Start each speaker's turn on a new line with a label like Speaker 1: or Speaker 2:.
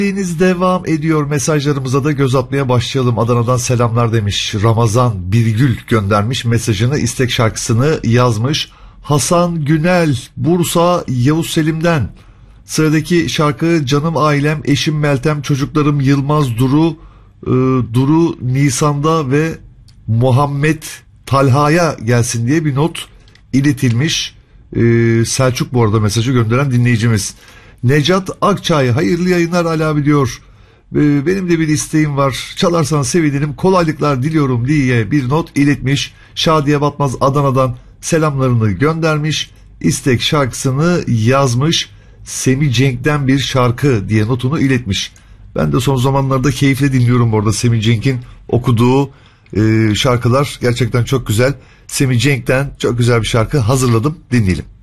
Speaker 1: Devam ediyor. Mesajlarımıza da göz atmaya başlayalım. Adana'dan selamlar demiş. Ramazan Birgül göndermiş mesajını, istek şarkısını yazmış. Hasan Günel Bursa Yavuz Selim'den. Sıradaki şarkı canım ailem, eşim Meltem, çocuklarım Yılmaz Duru Nisan'da ve Muhammed Talha'ya gelsin diye bir not iletilmiş. Selçuk bu arada mesajı gönderen dinleyicimiz. Necat Akçay hayırlı yayınlar Ali abi diyor. Benim de bir isteğim var. Çalarsan sevinirim. Kolaylıklar diliyorum diye bir not iletmiş. Şadiye Batmaz Adana'dan selamlarını göndermiş. İstek şarkısını yazmış. Semih Cenk'ten bir şarkı diye notunu iletmiş. Ben de son zamanlarda keyifle dinliyorum bu arada Semih Cenk'in okuduğu şarkılar gerçekten çok güzel. Semih Cenk'ten çok güzel bir şarkı hazırladım, dinleyelim.